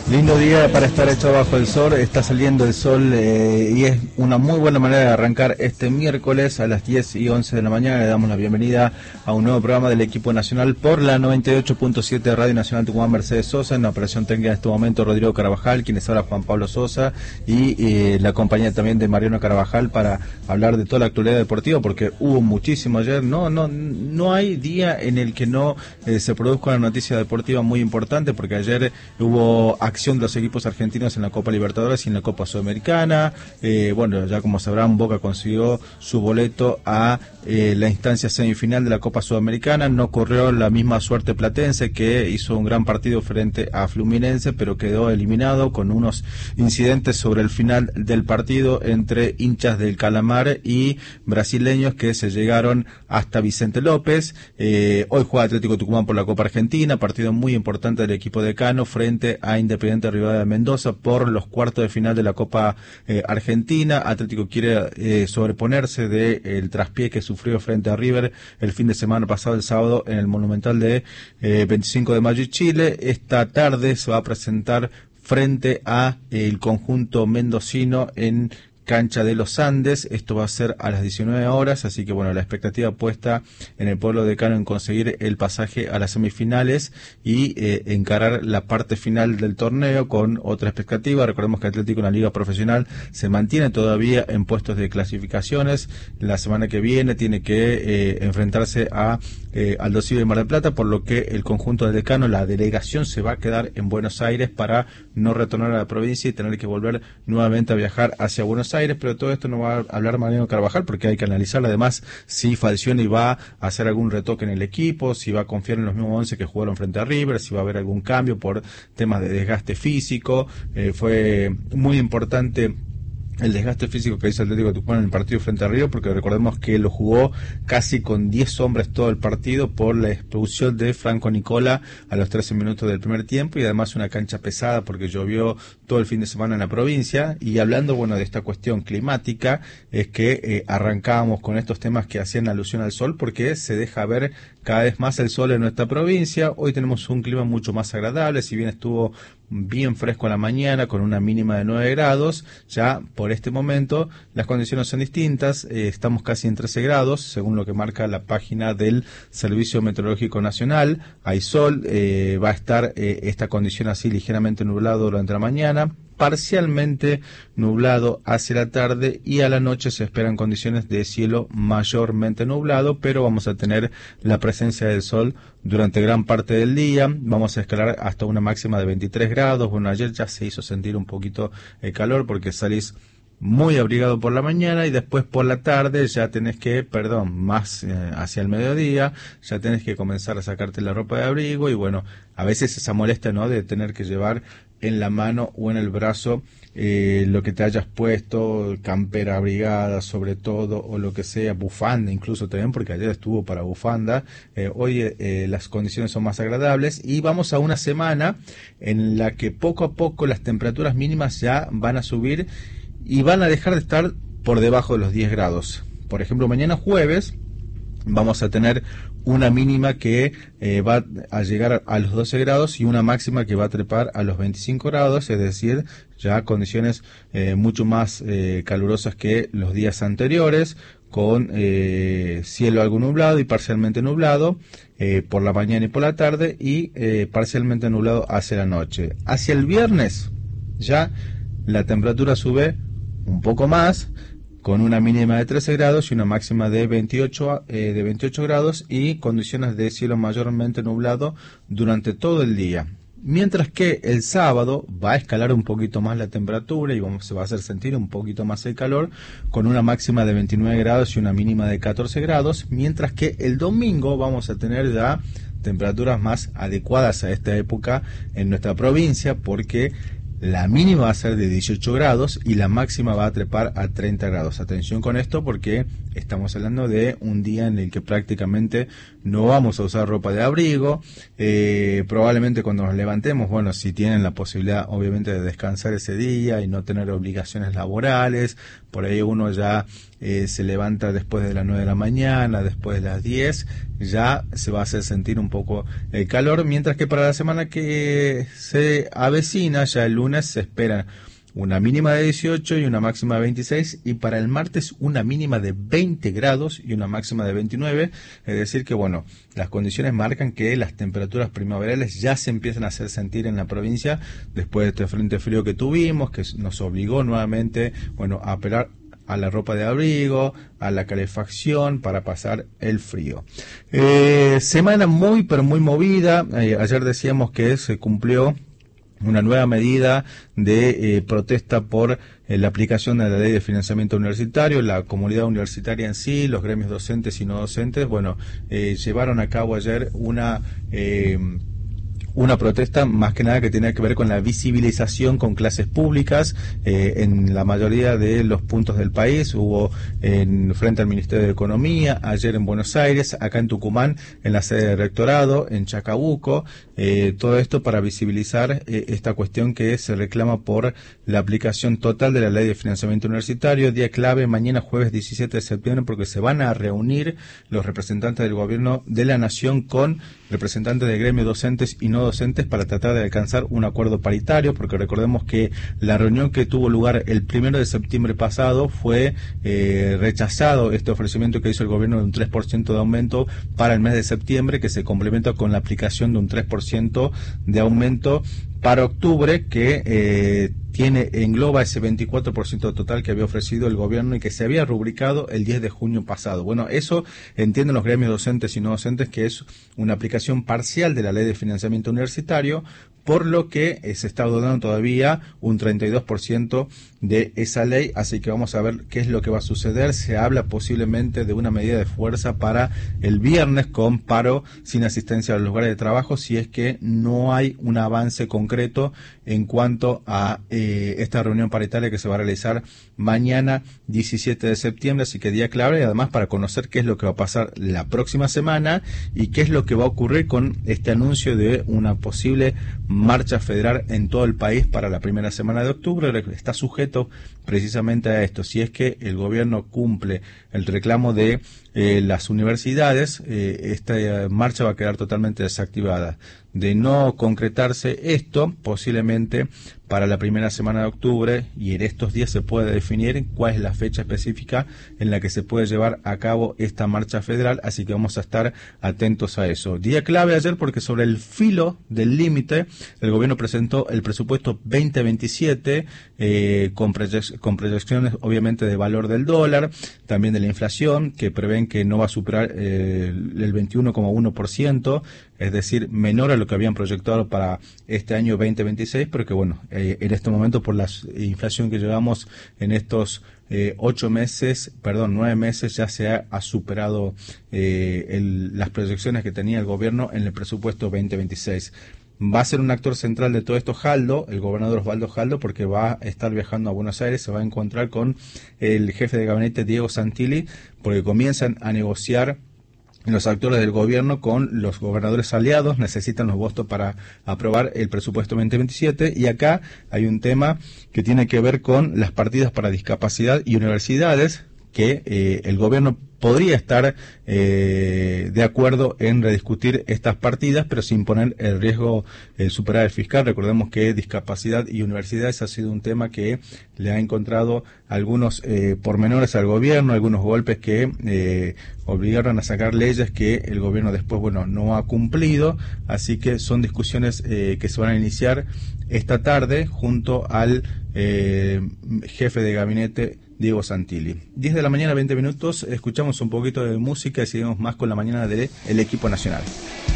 Lindo día para estar echado bajo el sol, está saliendo el sol y es una muy buena manera de arrancar este miércoles a las 10:11 de la mañana. Le damos la bienvenida a un nuevo programa del equipo nacional por la 98.7 de Radio Nacional Tucumán. Mercedes Sosa, en la operación técnica en este momento Rodrigo Carvajal, quienes habla Juan Pablo Sosa y la compañía también de Mariano Carvajal para hablar de toda la actualidad deportiva, porque hubo muchísimo ayer. No hay día en el que no se produzca una noticia deportiva muy importante, porque ayer hubo acción de los equipos argentinos en la Copa Libertadores y en la Copa Sudamericana. Bueno, ya como sabrán, Boca consiguió su boleto a la instancia semifinal de la Copa Sudamericana. No corrió la misma suerte Platense, que hizo un gran partido frente a Fluminense, pero quedó eliminado con unos incidentes sobre el final del partido entre hinchas del Calamar y brasileños que se llegaron hasta Vicente López. Hoy juega Atlético Tucumán por la Copa Argentina, partido muy importante del equipo decano frente a Independiente Rivadavia de Mendoza por los cuartos de final de la Copa Argentina. Atlético quiere sobreponerse del traspié que sufrió frente a River el fin de semana pasado, el sábado, en el Monumental de 25 de Mayo y Chile. Esta tarde se va a presentar frente a el conjunto mendocino en Cancha de los Andes. Esto va a ser a las 19 horas, así que bueno, la expectativa puesta en el pueblo decano en conseguir el pasaje a las semifinales y encarar la parte final del torneo con otra expectativa. Recordemos que Atlético en la liga profesional se mantiene todavía en puestos de clasificaciones. La semana que viene tiene que enfrentarse a Aldo Civi de Mar del Plata, por lo que el conjunto del decano, la delegación, se va a quedar en Buenos Aires para no retornar a la provincia y tener que volver nuevamente a viajar hacia Buenos Aires. Pero todo esto no va a hablar Mariano Carvajal, porque hay que analizar además si Falcioni va a hacer algún retoque en el equipo, si va a confiar en los mismos 11 que jugaron frente a River, si va a haber algún cambio por temas de desgaste físico. Fue muy importante el desgaste físico que hizo Atlético Tucumán en el partido frente a Río, porque recordemos que lo jugó casi con 10 hombres todo el partido por la expulsión de Franco Nicola a los 13 minutos del primer tiempo, y además una cancha pesada porque llovió todo el fin de semana en la provincia. Y hablando, bueno, de esta cuestión climática, es que arrancábamos con estos temas que hacían alusión al sol, porque se deja ver cada vez más el sol en nuestra provincia. Hoy tenemos un clima mucho más agradable, si bien estuvo bien fresco a la mañana con una mínima de 9 grados, ya por este momento las condiciones son distintas. Estamos casi en 13 grados, según lo que marca la página del Servicio Meteorológico Nacional. Hay sol, va a estar esta condición así ligeramente nublado durante la mañana, parcialmente nublado hacia la tarde, y a la noche se esperan condiciones de cielo mayormente nublado, pero vamos a tener la presencia del sol durante gran parte del día. Vamos a escalar hasta una máxima de 23 grados. Bueno, ayer ya se hizo sentir un poquito el calor porque salís muy abrigado por la mañana y después por la tarde ya tenés que, más hacia el mediodía, ya tenés que comenzar a sacarte la ropa de abrigo. Y bueno, a veces esa molestia, ¿no?, de tener que llevar en la mano o en el brazo lo que te hayas puesto, campera abrigada sobre todo, o lo que sea, bufanda incluso también, porque ayer estuvo para bufanda. Hoy las condiciones son más agradables y vamos a una semana en la que poco a poco las temperaturas mínimas ya van a subir y van a dejar de estar por debajo de los 10 grados. Por ejemplo, mañana jueves vamos a tener una mínima que va a llegar a los 12 grados y una máxima que va a trepar a los 25 grados, es decir, ya condiciones mucho más calurosas que los días anteriores, con cielo algo nublado y parcialmente nublado por la mañana y por la tarde, y parcialmente nublado hacia la noche. Hacia el viernes ya la temperatura sube un poco más, con una mínima de 13 grados y una máxima de 28 grados, y condiciones de cielo mayormente nublado durante todo el día. Mientras que el sábado va a escalar un poquito más la temperatura y se va a hacer sentir un poquito más el calor, con una máxima de 29 grados y una mínima de 14 grados, mientras que el domingo vamos a tener ya temperaturas más adecuadas a esta época en nuestra provincia, porque la mínima va a ser de 18 grados y la máxima va a trepar a 30 grados. Atención con esto, porque estamos hablando de un día en el que prácticamente no vamos a usar ropa de abrigo. Probablemente cuando nos levantemos, bueno, si tienen la posibilidad obviamente de descansar ese día y no tener obligaciones laborales, por ahí uno ya se levanta después de las 9 de la mañana, después de las 10, ya se va a hacer sentir un poco el calor, mientras que para la semana que se avecina, ya el lunes se espera una mínima de 18 y una máxima de 26, y para el martes una mínima de 20 grados y una máxima de 29, es decir que bueno, las condiciones marcan que las temperaturas primaverales ya se empiezan a hacer sentir en la provincia después de este frente frío que tuvimos, que nos obligó nuevamente, bueno, a apelar a la ropa de abrigo, a la calefacción para pasar el frío. Semana muy pero muy movida. Ayer decíamos que se cumplió una nueva medida de protesta por la aplicación de la ley de financiamiento universitario. La comunidad universitaria en sí, los gremios docentes y no docentes, bueno, llevaron a cabo ayer una protesta más que nada que tenía que ver con la visibilización con clases públicas en la mayoría de los puntos del país. Hubo frente al Ministerio de Economía, ayer en Buenos Aires, acá en Tucumán, en la sede del rectorado, en Chacabuco, todo esto para visibilizar esta cuestión que se reclama por la aplicación total de la ley de financiamiento universitario. Día clave mañana jueves 17 de septiembre, porque se van a reunir los representantes del gobierno de la nación con representantes de gremios docentes y no docentes para tratar de alcanzar un acuerdo paritario, porque recordemos que la reunión que tuvo lugar el 1 de septiembre pasado fue rechazado este ofrecimiento que hizo el gobierno de un 3% de aumento para el mes de septiembre, que se complementa con la aplicación de un 3% de aumento para octubre, que engloba ese 24% total que había ofrecido el gobierno y que se había rubricado el 10 de junio pasado. Bueno, eso entienden los gremios docentes y no docentes que es una aplicación parcial de la ley de financiamiento universitario, por lo que se está dando todavía un 32% de esa ley, así que vamos a ver qué es lo que va a suceder. Se habla posiblemente de una medida de fuerza para el viernes con paro sin asistencia a los lugares de trabajo, si es que no hay un avance concreto en cuanto a esta reunión paritaria que se va a realizar mañana 17 de septiembre, así que día clave, y además para conocer qué es lo que va a pasar la próxima semana y qué es lo que va a ocurrir con este anuncio de una posible marcha federal en todo el país para la primera semana de octubre. Está sujeto precisamente a esto. Si es que el gobierno cumple el reclamo de las universidades, esta marcha va a quedar totalmente desactivada. De no concretarse esto, posiblemente para la primera semana de octubre, y en estos días se puede definir cuál es la fecha específica en la que se puede llevar a cabo esta marcha federal, así que vamos a estar atentos a eso. Día clave ayer porque sobre el filo del límite el gobierno presentó el presupuesto 2027 con proyecciones obviamente de valor del dólar, también de la inflación, que prevén que no va a superar el 21,1%, es decir, menor a lo que habían proyectado para este año 2026, pero que bueno, en este momento por la inflación que llevamos en estos 9 meses, ya se ha superado las proyecciones que tenía el gobierno en el presupuesto 2026. Va a ser un actor central de todo esto Jaldo, el gobernador Osvaldo Jaldo, porque va a estar viajando a Buenos Aires, se va a encontrar con el jefe de gabinete Diego Santilli, porque comienzan a negociar los actores del gobierno con los gobernadores aliados. Necesitan los votos para aprobar el presupuesto 2027, y acá hay un tema que tiene que ver con las partidas para discapacidad y universidades, que el gobierno podría estar de acuerdo en rediscutir estas partidas, pero sin poner el riesgo el superávit fiscal. Recordemos que discapacidad y universidades ha sido un tema que le ha encontrado algunos pormenores al gobierno, algunos golpes que obligaron a sacar leyes que el gobierno después, bueno, no ha cumplido, así que son discusiones que se van a iniciar esta tarde junto al jefe de gabinete Diego Santilli. 10 de la mañana, 20 minutos, escuchamos un poquito de música y seguimos más con la mañana del equipo nacional.